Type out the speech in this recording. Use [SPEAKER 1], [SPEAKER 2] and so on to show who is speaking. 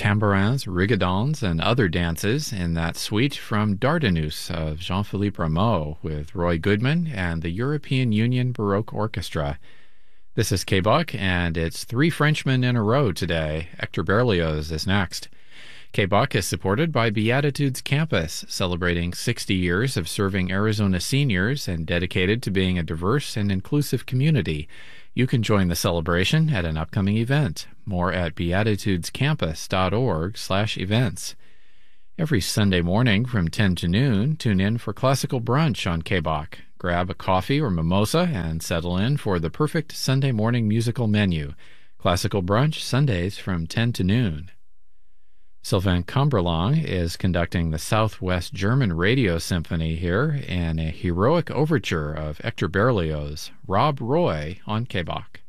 [SPEAKER 1] tambourins, rigodons, and other dances in that suite from Dardanus of Jean-Philippe Rameau with Roy Goodman and the European Union Baroque Orchestra. This is K-Buck, and it's three Frenchmen in a row today. Hector Berlioz is next. K-Buck is supported by Beatitudes Campus, celebrating 60 years of serving Arizona seniors and dedicated to being a diverse and inclusive community. You can join the celebration at an upcoming event. More at beatitudescampus.org/events. Every Sunday morning from 10 to noon, tune in for Classical Brunch on KBOK. Grab a coffee or mimosa and settle in for the perfect Sunday morning musical menu. Classical Brunch, Sundays from 10 to noon. Sylvain Camberlong is conducting the Southwest German Radio Symphony here in a heroic overture of Hector Berlioz, Rob Roy on KBOK.